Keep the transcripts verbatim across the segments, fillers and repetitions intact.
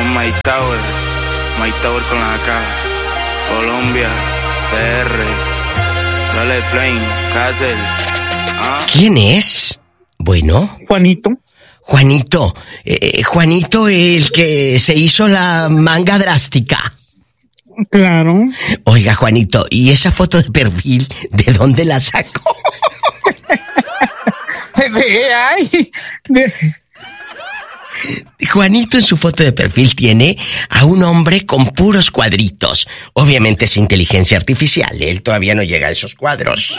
Somos Mike Tower, Mike Tower con la A K, Colombia, P R, Raleigh Flame, Castle. ¿Ah? ¿Quién es? Bueno. Juanito. Juanito. Eh, Juanito, el que se hizo la manga drástica. Claro. Oiga, Juanito, ¿y esa foto de perfil, de dónde la sacó? de, ay, de... Juanito en su foto de perfil tiene a un hombre con puros cuadritos. Obviamente es inteligencia artificial, él todavía no llega a esos cuadros.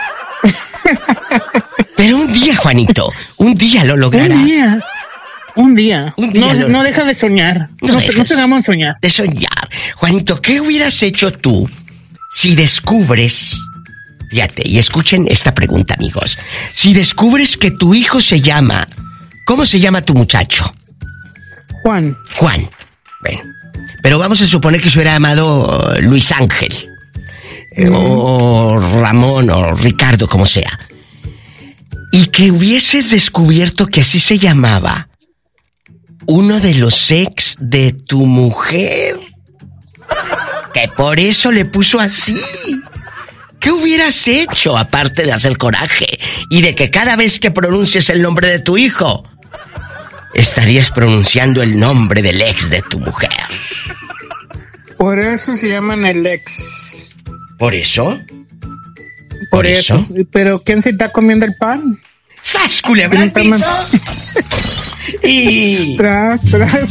Pero un día, Juanito, un día lo lograrás. Un día. Un día. Un día no, lo... no deja de soñar. No, no, dejas no dejamos de soñar. De soñar. Juanito, ¿qué hubieras hecho tú si descubres... Fíjate, y escuchen esta pregunta, amigos. Si descubres que tu hijo se llama... ¿Cómo se llama tu muchacho? Juan. Juan. Bueno, pero vamos a suponer que se hubiera llamado Luis Ángel. Mm. O Ramón, o Ricardo, como sea. Y que hubieses descubierto que así se llamaba uno de los ex de tu mujer. Que por eso le puso así. ¿Qué hubieras hecho aparte de hacer coraje? Y de que cada vez que pronuncies el nombre de tu hijo, estarías pronunciando el nombre del ex de tu mujer. Por eso se llaman el ex. ¿Por eso? ¿Por, ¿Por eso? eso? ¿Pero quién se está comiendo el pan? ¡Sas, culebra al piso! Y... Tras, tras.